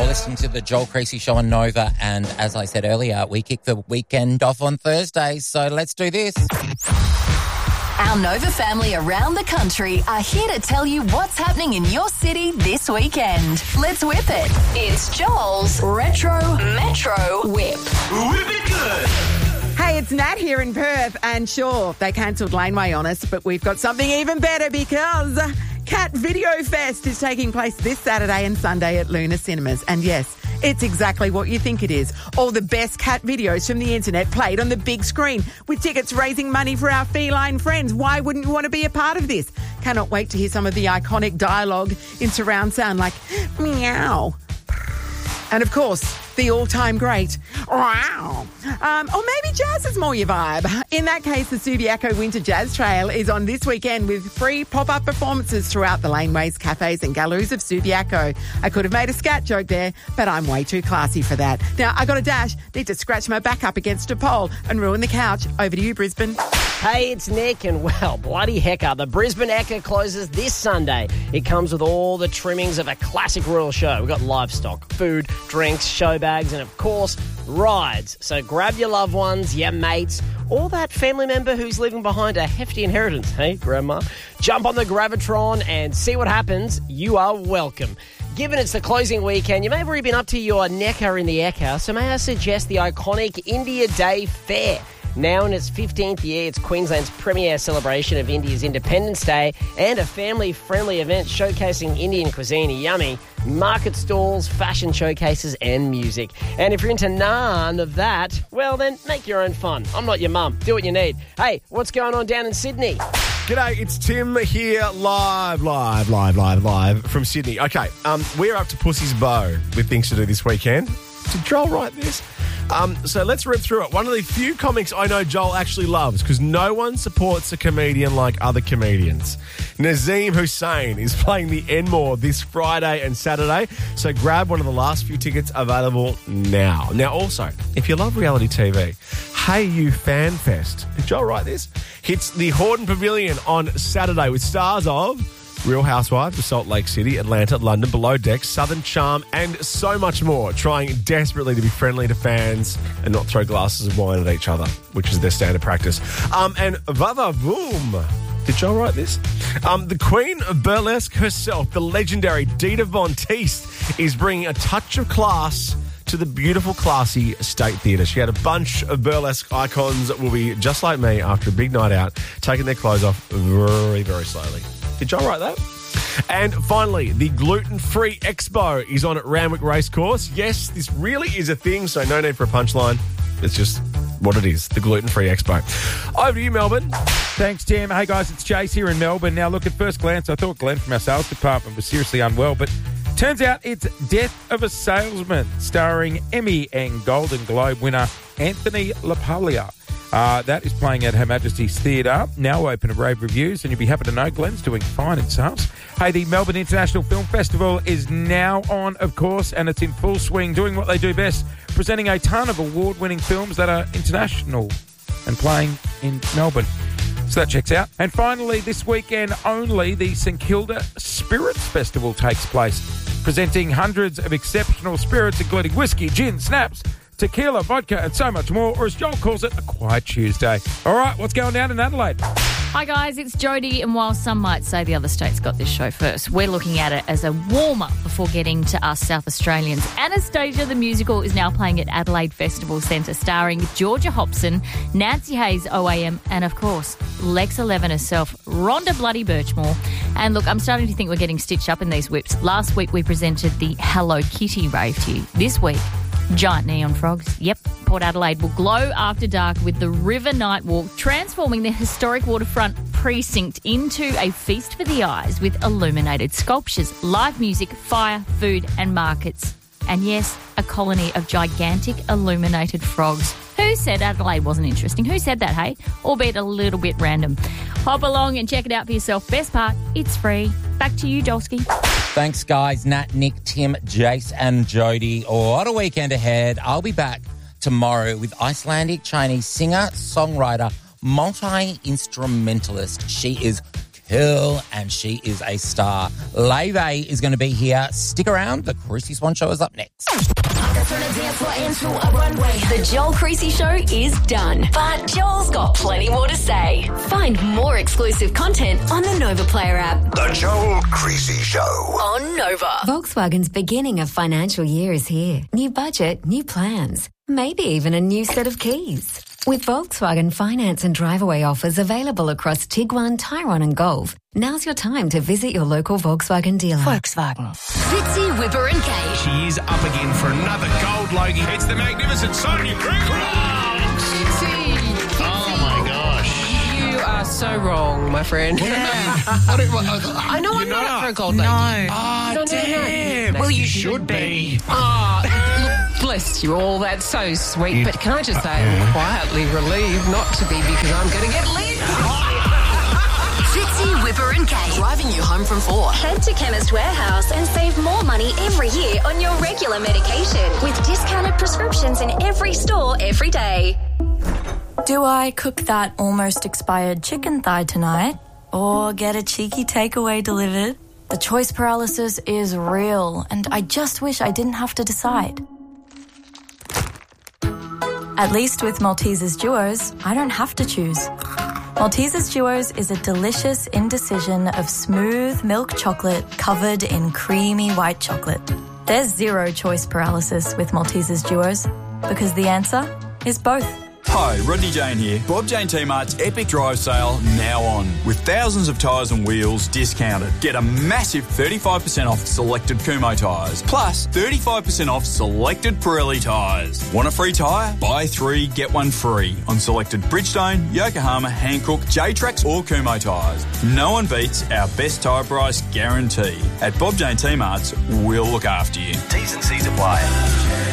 listening to the Joel Creasy Show on Nova, and as I said earlier, we kick the weekend off on Thursday, so let's do this. Our Nova family around the country are here to tell you what's happening in your city this weekend. Let's whip it. It's Joel's Retro Metro Whip. Whip it good. Hey, it's Nat here in Perth, and sure, they cancelled Laneway on us, but we've got something even better because Cat Video Fest is taking place this Saturday and Sunday at Luna Cinemas. And yes, it's exactly what you think it is. All the best cat videos from the internet played on the big screen with tickets raising money for our feline friends. Why wouldn't you want to be a part of this? Cannot wait to hear some of the iconic dialogue in surround sound like meow. And of course, the all-time great, wow. Or maybe jazz is more your vibe. In that case, the Subiaco Winter Jazz Trail is on this weekend with free pop-up performances throughout the laneways, cafes and galleries of Subiaco. I could have made a scat joke there, but I'm way too classy for that. Now, I got a dash, need to scratch my back up against a pole and ruin the couch. Over to you, Brisbane. Hey, it's Nick, and well, bloody hecker, the Brisbane Ekka closes this Sunday. It comes with all the trimmings of a classic royal show. We've got livestock, food, drinks, show bags, and of course, rides. So grab your loved ones, your mates, or that family member who's leaving behind a hefty inheritance. Hey, Grandma. Jump on the Gravitron and see what happens. You are welcome. Given it's the closing weekend, you may have already been up to your necker in the Ekka, so may I suggest the iconic India Day Fair. Now in its 15th year, it's Queensland's premier celebration of India's Independence Day and a family-friendly event showcasing Indian cuisine, yummy, market stalls, fashion showcases and music. And if you're into none of that, well then, make your own fun. I'm not your mum. Do what you need. Hey, what's going on down in Sydney? G'day, it's Tim here live from Sydney. Okay, we're up to Pussy's Bow with things to do this weekend. Did Joel write this? So let's rip through it. One of the few comics I know Joel actually loves because no one supports a comedian like other comedians. Nazim Hussain is playing the Enmore this Friday and Saturday, so grab one of the last few tickets available now. Now also, if you love reality TV, Hey You Fan Fest, did Joel write this? Hits the Hordern Pavilion on Saturday with stars of Real Housewives of Salt Lake City, Atlanta, London, Below Deck, Southern Charm, and so much more, trying desperately to be friendly to fans and not throw glasses of wine at each other, which is their standard practice. And Vava Boom. Did Joel write this? The Queen of Burlesque herself, the legendary Dita Von Teese, is bringing a touch of class to the beautiful, classy State Theatre. She had a bunch of burlesque icons that will be just like me after a big night out, taking their clothes off very, very slowly. Did Joel write that? And finally, the Gluten-Free Expo is on at Randwick Racecourse. Yes, this really is a thing, so no need for a punchline. It's just what it is, the Gluten-Free Expo. Over to you, Melbourne. Thanks, Tim. Hey, guys, it's Jace here in Melbourne. Now, look, at first glance, I thought Glenn from our sales department was seriously unwell, but turns out it's Death of a Salesman, starring Emmy and Golden Globe winner Anthony LaPaglia. That is playing at Her Majesty's Theatre, now open to rave reviews, and you'll be happy to know Glenn's doing fine in sales. Hey, the Melbourne International Film Festival is now on, of course, and it's in full swing, doing what they do best, presenting a ton of award-winning films that are international and playing in Melbourne. So that checks out. And finally, this weekend only, the St Kilda Spirits Festival takes place, presenting hundreds of exceptional spirits, including whiskey, gin, snaps, tequila, vodka, and so much more, or as Joel calls it, a quiet Tuesday. All right, what's going down in Adelaide? Hi guys, it's Jodie, and while some might say the other states got this show first, we're looking at it as a warm-up before getting to us South Australians. Anastasia the Musical is now playing at Adelaide Festival Centre, starring Georgia Hobson, Nancy Hayes OAM, and of course, Lex 11 herself, Rhonda Bloody Birchmore. And look, I'm starting to think we're getting stitched up in these whips. Last week we presented the Hello Kitty rave to you. This week, giant neon frogs. Yep, Port Adelaide will glow after dark with the River Night Walk, transforming the historic waterfront precinct into a feast for the eyes with illuminated sculptures, live music, fire, food and markets. And yes, a colony of gigantic illuminated frogs. Who said Adelaide wasn't interesting? Who said that, hey? Albeit a little bit random. Hop along and check it out for yourself. Best part, it's free. Back to you, Dolsky. Thanks, guys. Nat, Nick, Tim, Jace and Jodie. Oh, what a weekend ahead. I'll be back tomorrow with Icelandic Chinese singer, songwriter, multi-instrumentalist. She is Hill, and she is a star. Leve is going to be here. Stick around. The Chrissy Swan Show is up next. The Joel Creasy Show is done, but Joel's got plenty more to say. Find more exclusive content on the Nova Player app. The Joel Creasy Show. On Nova. Volkswagen's beginning of financial year is here. New budget, new plans, maybe even a new set of keys. With Volkswagen finance and drive-away offers available across Tiguan, Tyrone and Golf, now's your time to visit your local Volkswagen dealer. Volkswagen. Fitzy, Whipper and Kate. She is up again for another gold Logie. It's the magnificent Sonia Craigs. Oh my gosh. You are so wrong, my friend. I know I'm not up for a gold No. lady. Oh, damn. Well, you should be. Look, bless you all. That's so sweet. But can I just say, I'm quietly relieved not to be because I'm going to get lit. Fitzy, Whipper and Kate. Driving you home from 4. Head to Chemist Warehouse and save more money every year on your regular medication with discounted prescriptions in every store every day. Do I cook that almost expired chicken thigh tonight or get a cheeky takeaway delivered? The choice paralysis is real, and I just wish I didn't have to decide. At least with Maltesers Duos, I don't have to choose. Maltesers Duos is a delicious indecision of smooth milk chocolate covered in creamy white chocolate. There's zero choice paralysis with Maltesers Duos because the answer is both. Hi, Rodney Jane here. Bob Jane T-Mart's Epic Drive Sale now on. With thousands of tyres and wheels discounted. Get a massive 35% off selected Kumho tyres. Plus 35% off selected Pirelli tyres. Want a free tyre? Buy 3, get 1 free on selected Bridgestone, Yokohama, Hankook, J-Trax or Kumho tyres. No one beats our best tyre price guarantee. At Bob Jane T-Mart's, we'll look after you. T's and C's apply.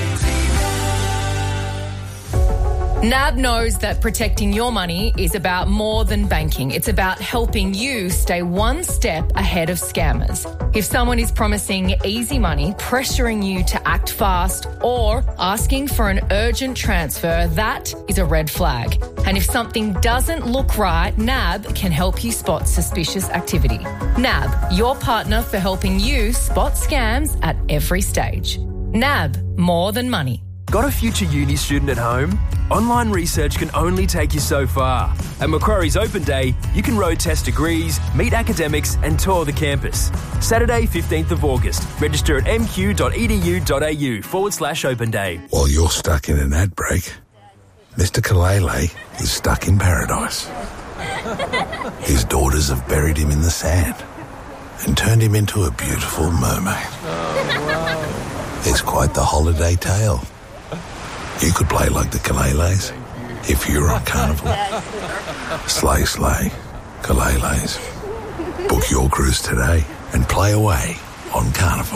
NAB knows that protecting your money is about more than banking. It's about helping you stay one step ahead of scammers. If someone is promising easy money, pressuring you to act fast, or asking for an urgent transfer, that is a red flag. And if something doesn't look right, NAB can help you spot suspicious activity. NAB, your partner for helping you spot scams at every stage. NAB, more than money. Got a future uni student at home? Online research can only take you so far. At Macquarie's Open Day, you can road test degrees, meet academics and tour the campus. Saturday, 15th of August. Register at mq.edu.au/Open Day. While you're stuck in an ad break, Mr. Kalele is stuck in paradise. His daughters have buried him in the sand and turned him into a beautiful mermaid. It's quite the holiday tale. You could play like the Kaleles if you were on Carnival. Slay, slay, Kaleles. Book your cruise today and play away on Carnival.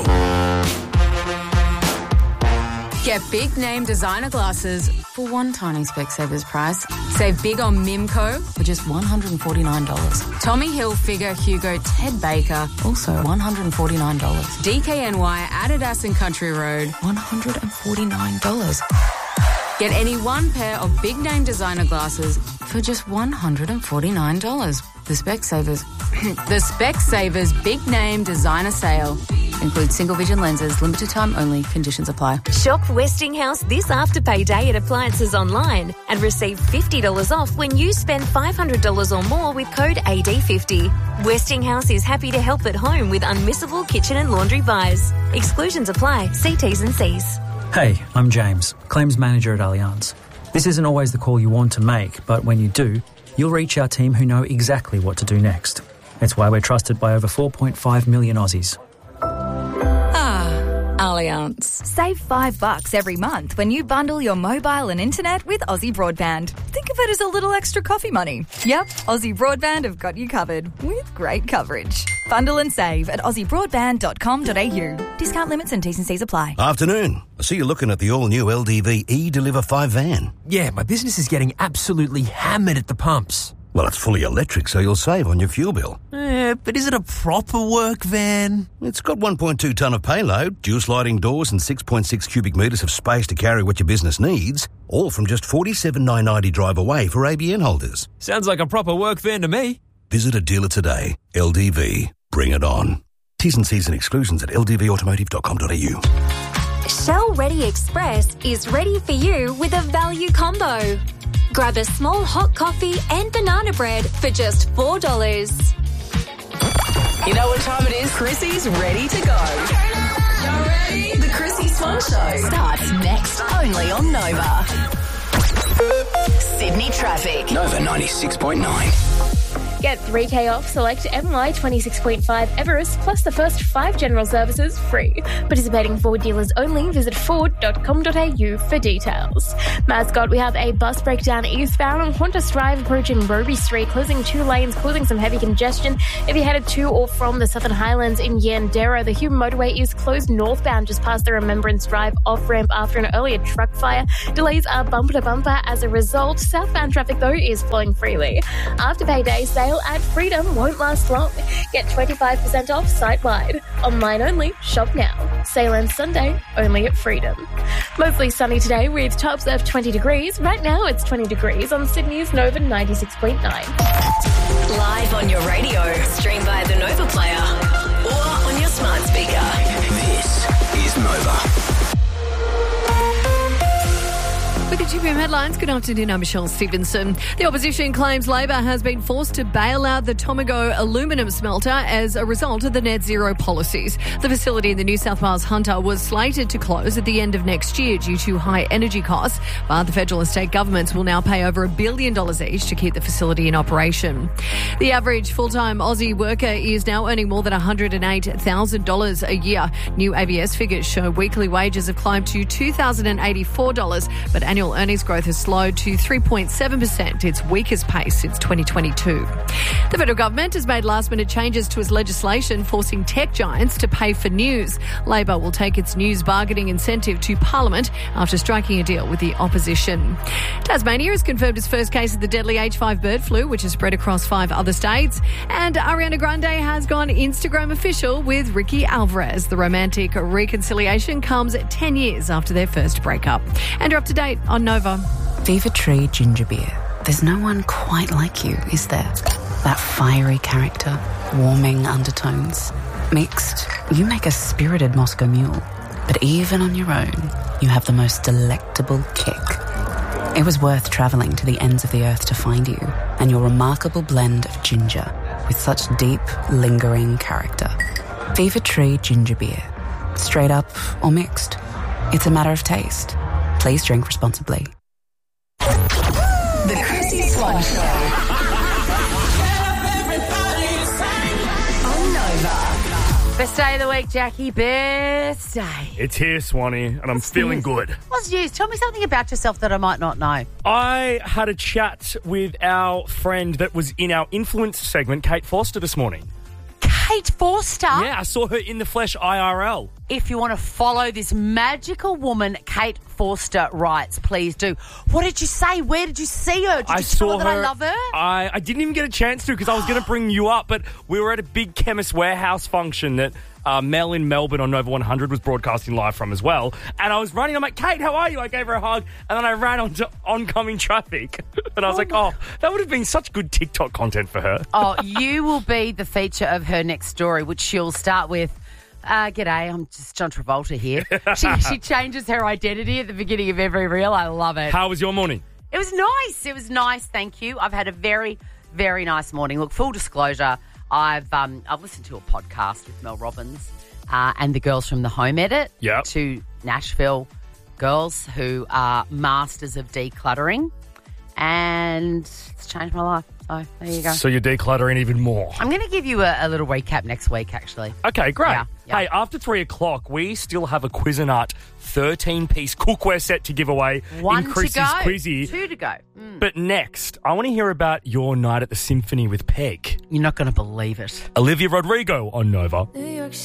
Get big name designer glasses for one tiny Specsavers price. Save big on Mimco for just $149. Tommy Hilfiger, Hugo, Ted Baker, also $149. DKNY, Adidas and Country Road, $149. Get any one pair of big name designer glasses for just $149. The Specsavers Big Name Designer Sale. Includes single vision lenses, limited time only, conditions apply. Shop Westinghouse this Afterpay Day at Appliances Online and receive $50 off when you spend $500 or more with code AD50. Westinghouse is happy to help at home with unmissable kitchen and laundry buys. Exclusions apply. See T's and C's. Hey, I'm James, Claims Manager at Allianz. This isn't always the call you want to make, but when you do, you'll reach our team who know exactly what to do next. It's why we're trusted by over 4.5 million Aussies. Allianz. Save $5 every month when you bundle your mobile and internet with Aussie Broadband. Think of it as a little extra coffee money. Yep, Aussie Broadband have got you covered with great coverage. Bundle and save at aussiebroadband.com.au. Discount limits and T's and C's apply. Afternoon. I see you're looking at the all-new LDV eDeliver 5 van. Yeah, my business is getting absolutely hammered at the pumps. Well, it's fully electric, so you'll save on your fuel bill. But is it a proper work van? It's got 1.2 tonne of payload, dual sliding doors and 6.6 cubic metres of space to carry what your business needs, all from just $47,990 drive away for ABN holders. Sounds like a proper work van to me. Visit a dealer today. LDV. Bring it on. T's and C's and exclusions at ldvautomotive.com.au. Shell Ready Express is ready for you with a value combo. Grab a small hot coffee and banana bread for just $4. You know what time it is? Chrissy's ready to go. You ready? The Chrissy Swan Show starts next, only on Nova. Sydney traffic. Nova 96.9. Get 3K off select MY 26.5 Everest plus the first 5 general services free. Participating Ford dealers only. Visit ford.com.au for details. Mascot, we have a bus breakdown eastbound on Qantas Drive approaching Roby Street, closing 2 lanes, causing some heavy congestion. If you're headed to or from the Southern Highlands in Yandera, the Hume motorway is closed northbound just past the Remembrance Drive off-ramp after an earlier truck fire. Delays are bumper to bumper as a result. Southbound traffic, though, is flowing freely. After payday, sale at Freedom won't last long. Get 25% off site-wide. Online only, shop now. Sale ends Sunday, only at Freedom. Mostly sunny today with tops of 20 degrees. Right now it's 20 degrees on Sydney's Nova 96.9. Live on your radio, stream via the Nova Player or on your smart speaker. This is Nova. With the 2 PM headlines, good afternoon, I'm Michelle Stevenson. The opposition claims Labor has been forced to bail out the Tomago aluminium smelter as a result of the net zero policies. The facility in the New South Wales Hunter was slated to close at the end of next year due to high energy costs, but the federal and state governments will now pay over $1 billion each to keep the facility in operation. The average full-time Aussie worker is now earning more than $108,000 a year. New ABS figures show weekly wages have climbed to $2,084, but annual earnings growth has slowed to 3.7%, its weakest pace since 2022. The federal government has made last-minute changes to its legislation forcing tech giants to pay for news. Labor will take its news bargaining incentive to Parliament after striking a deal with the opposition. Tasmania has confirmed its first case of the deadly H5 bird flu, which has spread across 5 other states. And Ariana Grande has gone Instagram official with Ricky Alvarez. The romantic reconciliation comes 10 years after their first breakup. And you're up to date on Nova. Fever Tree Ginger Beer. There's no one quite like you, is there? That fiery character, warming undertones. Mixed, you make a spirited Moscow Mule. But even on your own, you have the most delectable kick. It was worth travelling to the ends of the earth to find you, and your remarkable blend of ginger with such deep, lingering character. Fever Tree Ginger Beer. Straight up or mixed. It's a matter of taste. Please drink responsibly. The Chrissy Swan Show. On Nova. Best day of the week, Jackie. Best day. It's here, Swanee, and I'm feeling good. What's news? Tell me something about yourself that I might not know. I had a chat with our friend that was in our influence segment, Kate Forster, this morning. Kate Forster? Yeah, I saw her in the flesh IRL. If you want to follow this magical woman, Kate Forster writes, please do. What did you say? Where did you see her? Did you tell her that I love her? I didn't even get a chance to because I was going to bring you up, but we were at a big Chemist Warehouse function that Mel in Melbourne on Nova 100 was broadcasting live from as well. And I was running. I'm like, Kate, how are you? I gave her a hug, and then I ran onto oncoming traffic. And I was like, that would have been such good TikTok content for her. Oh, you will be the feature of her next story, which she'll start with, g'day, I'm just John Travolta here. She changes her identity at the beginning of every reel. I love it. How was your morning? It was nice. It was nice, thank you. I've had a very, very nice morning. Look, full disclosure, I've listened to a podcast with Mel Robbins and the girls from the Home Edit. Yep. 2 Nashville girls who are masters of decluttering, and it's changed my life. So there you go. So you're decluttering even more. I'm going to give you a little recap next week, actually. Okay, great. Yeah. Hey, after 3 o'clock, we still have a Cuisinart 13-piece cookware set to give away. 1 in Chrissy's to go. Quizzy. 2 to go. But next, I want to hear about your night at the Symphony with Peg. You're not going to believe it. Olivia Rodrigo on Nova. New York